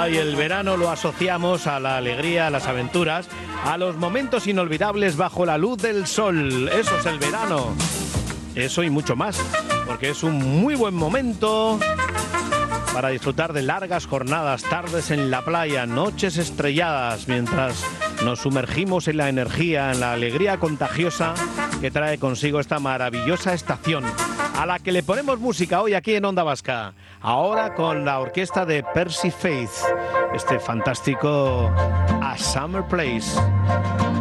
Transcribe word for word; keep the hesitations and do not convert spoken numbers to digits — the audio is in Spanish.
Ay, el verano lo asociamos a la alegría, a las aventuras, a los momentos inolvidables bajo la luz del sol. Eso es el verano. Eso y mucho más, porque es un muy buen momento para disfrutar de largas jornadas, tardes en la playa, noches estrelladas, mientras nos sumergimos en la energía, en la alegría contagiosa que trae consigo esta maravillosa estación, a la que le ponemos música hoy aquí en Onda Vasca. Ahora con la orquesta de Percy Faith, este fantástico A Summer Place.